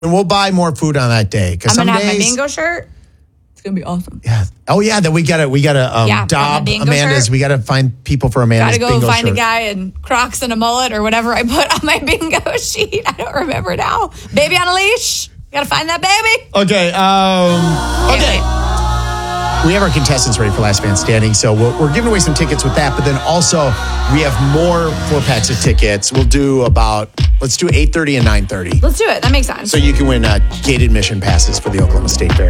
And we'll buy more food on that day. I'm going to have my bingo shirt. It's going to be awesome. Yeah. Oh, yeah. Then we got to dob Amanda's. Shirt. We got to find people for Amanda's bingo shirt. Got to go find a guy in Crocs and a mullet or whatever I put on my bingo sheet. I don't remember now. Baby on a leash. Got to find that baby. Okay. Okay. We have our contestants ready for Last Man Standing, so we're giving away some tickets with that, but then also we have more 4-packs of tickets. Let's do 8:30 and 9:30. Let's do it. That makes sense. So you can win gated admission passes for the Oklahoma State Fair.